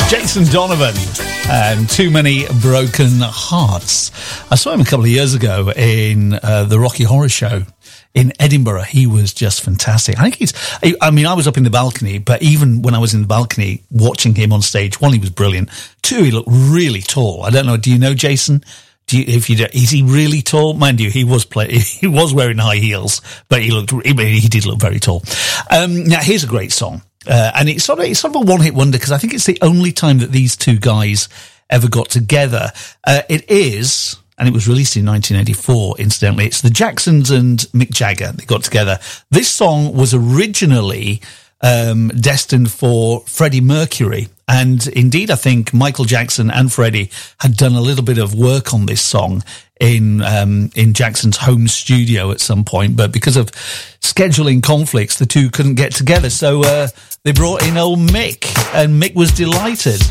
Jason Donovan and Too Many Broken Hearts. I saw him a couple of years ago in the Rocky Horror Show in Edinburgh. He was just fantastic. I think I was up in the balcony, but even when I was in the balcony watching him on stage, one, he was brilliant. Two, he looked really tall. I don't know, do you know Jason? Is he really tall? Mind you, he was wearing high heels, but he did look very tall. Now here's a great song. And it's sort of a one-hit wonder because I think it's the only time that these two guys ever got together. It is, and it was released in 1984, incidentally. It's the Jacksons and Mick Jagger. They got together. This song was originally destined for Freddie Mercury. And indeed, I think Michael Jackson and Freddie had done a little bit of work on this song in Jackson's home studio at some point. But because of scheduling conflicts, the two couldn't get together. So they brought in old Mick, and Mick was delighted.